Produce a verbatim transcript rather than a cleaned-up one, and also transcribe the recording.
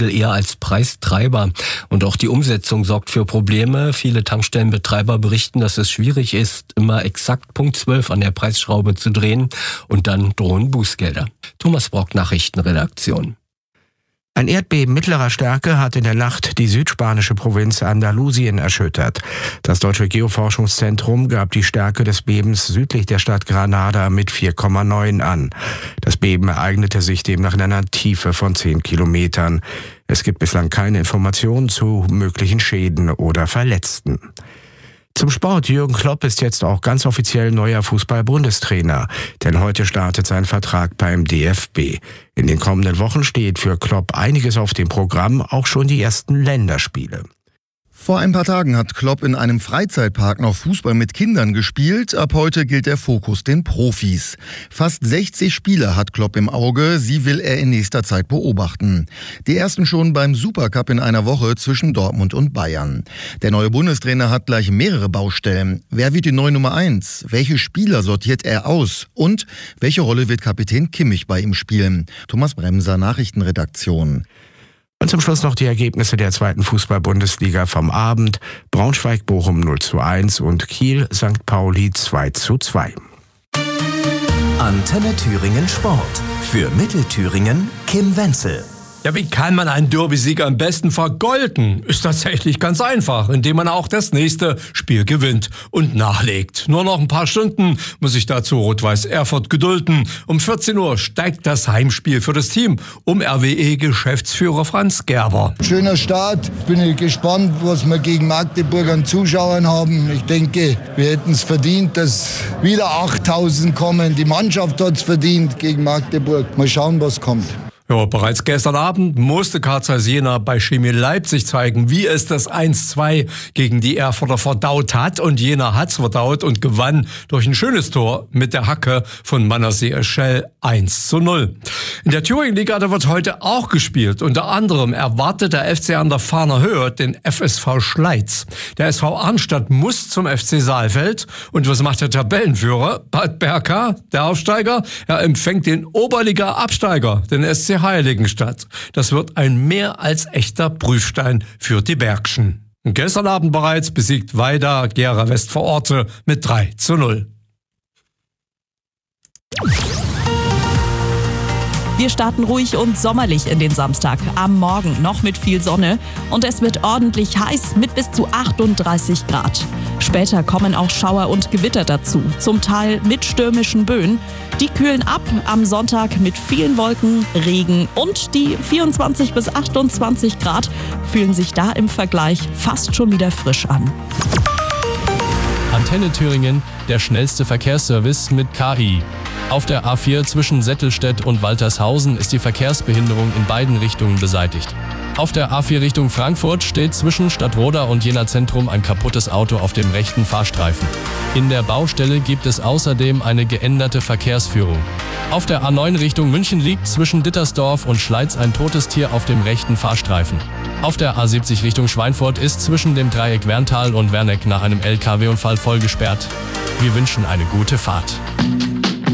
Regel eher als Preistreiber. Und auch die Umsetzung sorgt für Probleme. Viele Tankstellenbetreiber berichten, dass es schwierig ist, immer exakt Punkt zwölf an der Preisschraube zu drehen. Und dann drohen Bußgelder. Thomas Brock, Nachrichtenredaktion. Ein Erdbeben mittlerer Stärke hat in der Nacht die südspanische Provinz Andalusien erschüttert. Das Deutsche Geoforschungszentrum gab die Stärke des Bebens südlich der Stadt Granada mit vier Komma neun an. Das Beben ereignete sich demnach in einer Tiefe von zehn Kilometern. Es gibt bislang keine Informationen zu möglichen Schäden oder Verletzten. Zum Sport. Jürgen Klopp ist jetzt auch ganz offiziell neuer Fußball-Bundestrainer, denn heute startet sein Vertrag beim D F B. In den kommenden Wochen steht für Klopp einiges auf dem Programm, auch schon die ersten Länderspiele. Vor ein paar Tagen hat Klopp in einem Freizeitpark noch Fußball mit Kindern gespielt. Ab heute gilt der Fokus den Profis. Fast sechzig Spieler hat Klopp im Auge. Sie will er in nächster Zeit beobachten. Die ersten schon beim Supercup in einer Woche zwischen Dortmund und Bayern. Der neue Bundestrainer hat gleich mehrere Baustellen. Wer wird die neue Nummer eins? Welche Spieler sortiert er aus? Und welche Rolle wird Kapitän Kimmich bei ihm spielen? Thomas Bremser, Nachrichtenredaktion. Und zum Schluss noch die Ergebnisse der zweiten Fußball-Bundesliga vom Abend. Braunschweig-Bochum null zu eins und Kiel-Sankt Pauli zwei zu zwei. Antenne Thüringen Sport. Für Mittelthüringen Kim Wenzel. Ja, wie kann man einen Derby-Sieg am besten vergolden? Ist tatsächlich ganz einfach, indem man auch das nächste Spiel gewinnt und nachlegt. Nur noch ein paar Stunden muss sich dazu Rot-Weiß Erfurt gedulden. Um vierzehn Uhr steigt das Heimspiel für das Team um R W E-Geschäftsführer Franz Gerber. Schöner Start. Bin gespannt, was wir gegen Magdeburg an Zuschauern haben. Ich denke, wir hätten es verdient, dass wieder achttausend kommen. Die Mannschaft hat es verdient gegen Magdeburg. Mal schauen, was kommt. Ja, bereits gestern Abend musste K Z Jena bei Chemie Leipzig zeigen, wie es das eins zwei gegen die Erfurter verdaut hat. Und Jena hat's verdaut und gewann durch ein schönes Tor mit der Hacke von Manasseh Eschel eins zu null. In der Thüringen-Liga, da wird heute auch gespielt. Unter anderem erwartet der F C an der Fahner Höhe den F S V Schleiz. Der S V Arnstadt muss zum F C Saalfeld. Und was macht der Tabellenführer? Bad Berka, der Aufsteiger? Er empfängt den Oberliga-Absteiger, den S C Heiligenstadt. Das wird ein mehr als echter Prüfstein für die Bergschen. Und gestern Abend bereits besiegt Weida Gera Westvororte mit drei zu null. Wir starten ruhig und sommerlich in den Samstag. Am Morgen noch mit viel Sonne und es wird ordentlich heiß mit bis zu achtunddreißig Grad. Später kommen auch Schauer und Gewitter dazu, zum Teil mit stürmischen Böen. Die kühlen ab am Sonntag mit vielen Wolken, Regen und die vierundzwanzig bis achtundzwanzig Grad fühlen sich da im Vergleich fast schon wieder frisch an. Antenne Thüringen, der schnellste Verkehrsservice mit K I. Auf der A vier zwischen Settelstedt und Waltershausen ist die Verkehrsbehinderung in beiden Richtungen beseitigt. Auf der A vier Richtung Frankfurt steht zwischen Stadtroda und Jena Zentrum ein kaputtes Auto auf dem rechten Fahrstreifen. In der Baustelle gibt es außerdem eine geänderte Verkehrsführung. Auf der A neun Richtung München liegt zwischen Dittersdorf und Schleiz ein totes Tier auf dem rechten Fahrstreifen. Auf der A siebzig Richtung Schweinfurt ist zwischen dem Dreieck Werntal und Werneck nach einem L K W-Unfall voll gesperrt. Wir wünschen eine gute Fahrt.